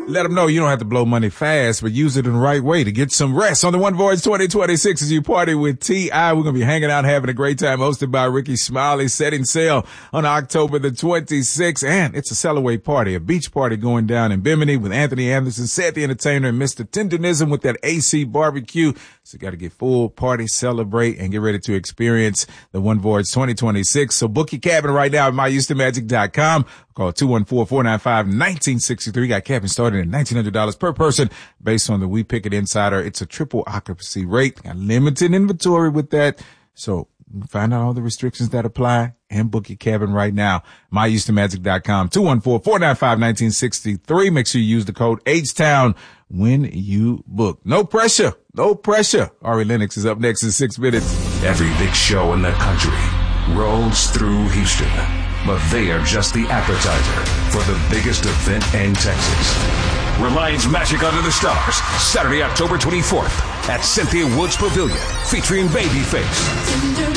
Let them know you don't have to blow money fast, but use it in the right way to get some rest. On the One Voice 2026 as you party with T.I. We're going to be hanging out, having a great time, hosted by Ricky Smiley, setting sail on October the 26th. And it's a Cellaway party, a beach party going down in Bimini with Anthony Anderson, Seth the Entertainer, and Mr. Tendernism with that AC barbecue. So you got to get full, party, celebrate, and get ready to experience the One Voice 2026. So book your cabin right now at myhoustonmagic.com. Call 214-495-1963. Got cabin started at $1,900 per person based on the We Pick It Insider. It's a triple occupancy rate. Got limited inventory with that. So find out all the restrictions that apply and book your cabin right now. myhoustonmagic.com. 214-495-1963. Make sure you use the code H-Town when you book. No pressure. No pressure. Ari Lennox is up next in 6 minutes. Every big show in the country rolls through Houston, but they are just the appetizer for the biggest event in Texas. Reliance Magic Under the Stars, Saturday, October 24th at Cynthia Woods Pavilion, featuring Babyface.